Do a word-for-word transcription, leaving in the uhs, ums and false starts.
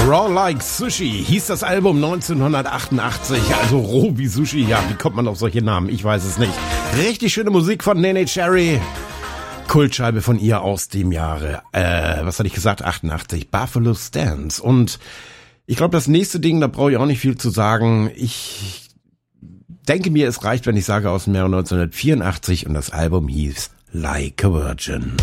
Raw Like Sushi hieß das Album neunzehnhundertachtundachtzig, also roh wie Sushi. Ja, wie kommt man auf solche Namen? Ich weiß es nicht. Richtig schöne Musik von Neneh Cherry. Kultscheibe von ihr aus dem Jahre, äh, was hatte ich gesagt, achtundachtzig, Buffalo Stance. Und ich glaube, das nächste Ding, da brauche ich auch nicht viel zu sagen. Ich denke mir, es reicht, wenn ich sage, aus dem Jahre neunzehnhundertvierundachtzig und das Album hieß Like a Virgin.